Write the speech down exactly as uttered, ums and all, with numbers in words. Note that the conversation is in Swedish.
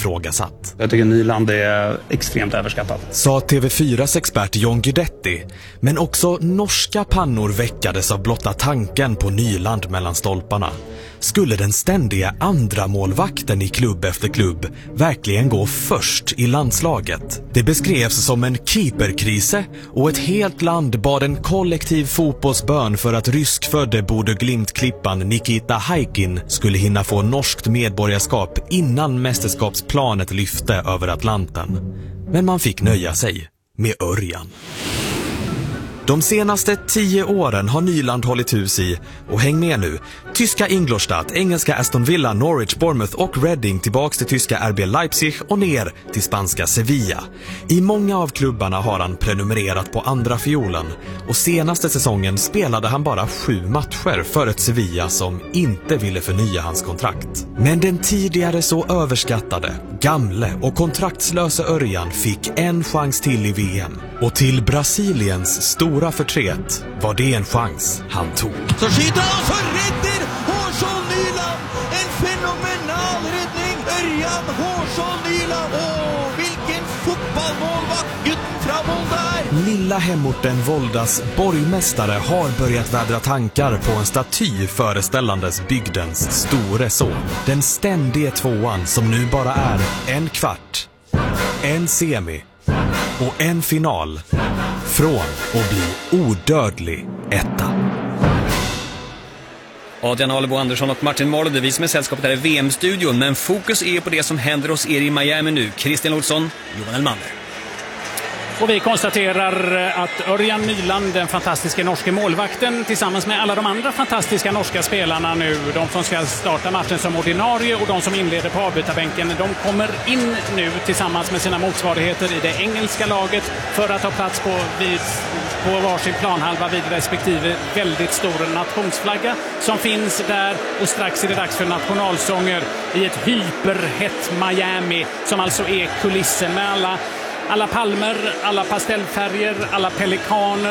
ifrågasatt. Jag tycker Nyland är extremt överskattat. Sa T V fyras expert John Guidetti. Men också norska pannor väckades av blotta tanken på Nyland mellan stolparna. Skulle den ständiga andra målvakten i klubb efter klubb verkligen gå först i landslaget? Det beskrevs som en keeperkrise och ett helt land bad en kollektiv fotbollsbön för att ryskfödde Bodø Glimt-klippan Nikita Haikin skulle hinna få norskt medborgarskap innan mästerskapsplanet lyfte över Atlanten. Men man fick nöja sig med Örjan. De senaste tio åren har Nyland hållit hus i, och häng med nu, tyska Ingolstadt, engelska Aston Villa, Norwich, Bournemouth och Reading tillbaks till tyska R B Leipzig och ner till spanska Sevilla. I många av klubbarna har han prenumererat på andra fiolen, och senaste säsongen spelade han bara sju matcher för ett Sevilla som inte ville förnya hans kontrakt. Men den tidigare så överskattade, gamle och kontraktslösa Örjan fick en chans till i V M, och till Brasiliens stora förtret var det en chans han tog. Så skjuter han och så räddar Hårsson Nyland. En fenomenal räddning. Örjan Hårsson Nyland. Åh, vilken fotbollsmålvakt gutten framåt där. Lilla hemorten Voldas borgmästare har börjat vädra tankar på en staty föreställandes bygdens store son. Den ständige tvåan som nu bara är en kvart, en semi och en final från att bli odödlig etta. Adrian Alebo Andersson och Martin Marlow, det är vi som är sällskapet här i V M-studion, men fokus är på det som händer hos er i Miami nu. Christian Olsson, Johan Elmander. Och vi konstaterar att Örjan Nyland, den fantastiska norska målvakten, tillsammans med alla de andra fantastiska norska spelarna nu, de som ska starta matchen som ordinarie och de som inleder på avbytarbänken, de kommer in nu tillsammans med sina motsvarigheter i det engelska laget för att ta plats på, vid, på varsin planhalva vid respektive väldigt stor nationsflagga som finns där, och strax är det dags för nationalsånger i ett hyperhett Miami som alltså är kulissen med alla Alla palmer, alla pastellfärger, alla pelikaner